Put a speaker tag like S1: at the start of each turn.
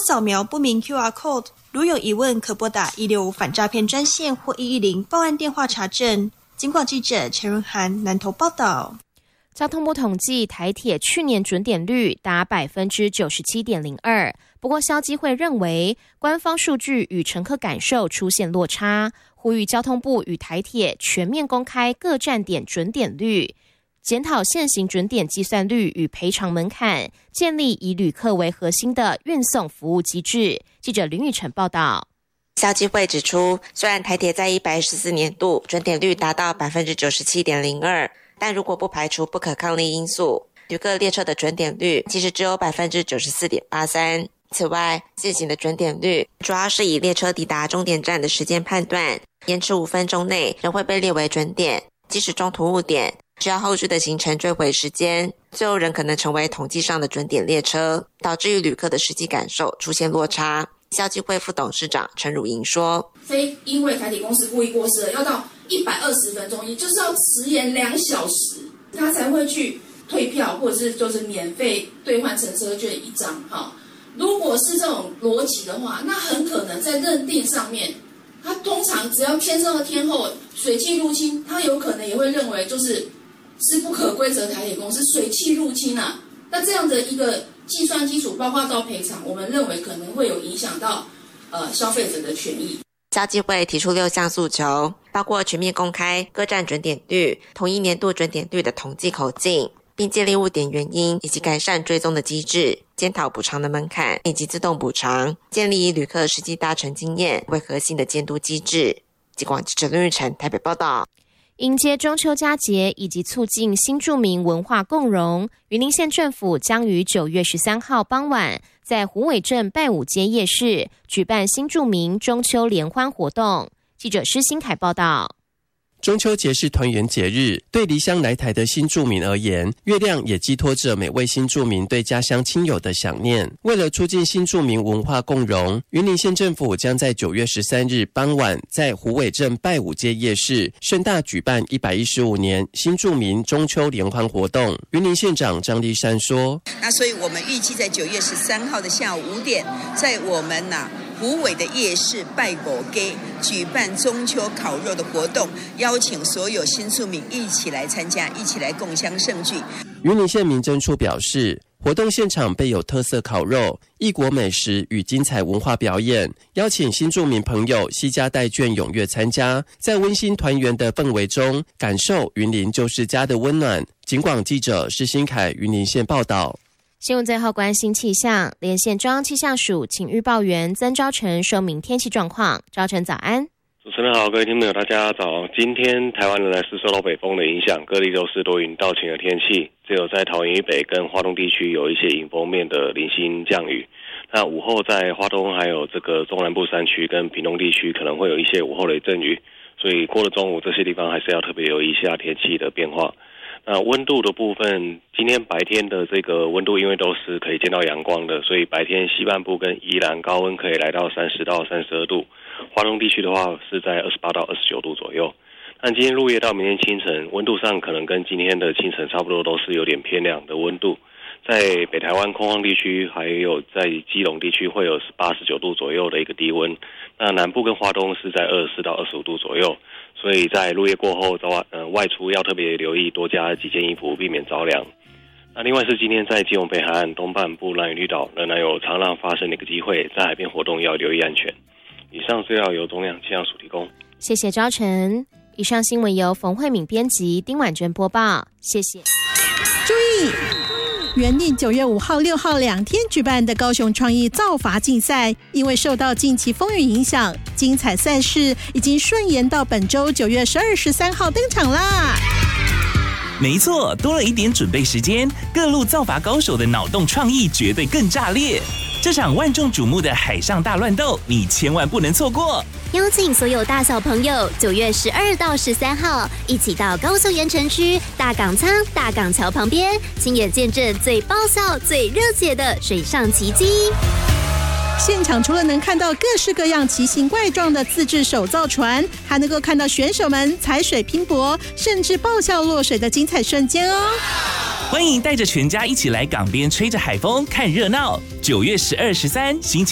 S1: 扫描不明 QR Code， 如有疑问可拨打165反诈骗专线或110报案电话查证。警广记者陈润涵南投报道。
S2: 交通部统计，台铁去年准点率达 97.02%， 不过消基会认为官方数据与乘客感受出现落差，呼吁交通部与台铁全面公开各站点准点率，检讨现行准点计算率与赔偿门槛，建立以旅客为核心的运送服务机制。记者林宇晨报道。
S3: 消基会指出，虽然台铁在114年度准点率达到 97.02%，但如果不排除不可抗力因素，旅客列车的准点率其实只有 94.83%。此外，现行的准点率主要是以列车抵达终点站的时间判断，延迟5分钟内仍会被列为准点，即使中途误点，只要后续的行程追回时间，最后仍可能成为统计上的准点列车，导致与旅客的实际感受出现落差。消基会副董事长陈汝莹说，
S4: 非因为台铁公司故意过失了，要到120分钟，也就是要迟延2小时，他才会去退票，或者是就是免费兑换乘车券1张。如果是这种逻辑的话，那很可能在认定上面，他通常只要天上的天后水汽入侵，他有可能也会认为是不可归责台铁公司水汽入侵啊。那这样的一个计算基础，包括到赔偿，我们认为可能会有影响到消费者的权益。
S3: 消基会提出6项诉求，包括全面公开各站准点率、统一年度准点率的统计口径，并建立误点原因以及改善追踪的机制，检讨补偿的门槛以及自动补偿，建立以旅客实际搭乘经验为核心的监督机制。警广记者林玉成台北报道。
S2: 迎接中秋佳节以及促进新住民文化共融，云林县政府将于9月13号傍晚在虎尾镇拜五街夜市举办新住民中秋联欢活动。记者施新凯报道。
S5: 中秋节是团圆节日，对离乡来台的新住民而言，月亮也寄托着每位新住民对家乡亲友的想念。为了促进新住民文化共融，云林县政府将在9月13日傍晚在虎尾镇拜五街夜市盛大举办115年新住民中秋联欢活动。云林县长张立山说，
S6: 那所以我们预计在9月13号的下午5点，在我们虎尾的夜市拜五街举办中秋烤肉的活动，邀请所有新住民一起来参加，一起来共襄盛举。
S5: 云林县民政处表示，活动现场备有特色烤肉、异国美食与精彩文化表演，邀请新住民朋友携家带眷踊跃参加，在温馨团圆的氛围中，感受云林就是家的温暖。警广记者施新凯云林县报道。
S2: 新闻最后关心气象，连线中央气象署请预报员曾昭成说明天气状况。昭成早安。
S7: 主持人好，各位听众朋友大家早。今天台湾仍然是受到北风的影响，各地都是多云到晴的天气，只有在桃园以北跟花东地区有一些迎风面的零星降雨。那午后在花东还有这个中南部山区跟屏东地区可能会有一些午后雷阵雨，所以过了中午这些地方还是要特别留意一下天气的变化。那温度的部分，今天白天的这个温度因为都是可以见到阳光的，所以白天西半部跟宜兰高温可以来到30到32度，花东地区的话是在28到29度左右。但今天入夜到明天清晨，温度上可能跟今天的清晨差不多，都是有点偏凉的温度。在北台湾空旷地区还有在基隆地区会有18、19度左右的一个低温，那南部跟花东是在24到25度左右，所以在入夜过后外出要特别留意，多加几件衣服，避免着凉。那另外是今天在基隆北海岸东半部兰屿绿岛仍然有长浪发生的一个机会，在海边活动要留意安全。以上资料由中央气象署提供。
S2: 谢谢昭成。以上新闻由冯慧敏编辑，丁婉珍播报。谢谢。
S8: 注意！原定9月5号、6号2天举办的高雄创意造筏竞赛，因为受到近期风雨影响，精彩赛事已经顺延到本周9月12、13号登场啦。
S9: 没错，多了一点准备时间，各路造筏高手的脑洞创意绝对更炸裂。这场万众瞩目的海上大乱斗，你千万不能错过。
S10: 邀请所有大小朋友9月12到13号一起到高雄盐埕区大港仓大港桥旁边，亲眼见证最爆笑、最热血的水上奇迹。
S8: 现场除了能看到各式各样奇形怪状的自制手造船，还能够看到选手们踩水拼搏，甚至爆笑落水的精彩瞬间哦！
S9: 欢迎带着全家一起来港边吹着海风看热闹。9月12、13星期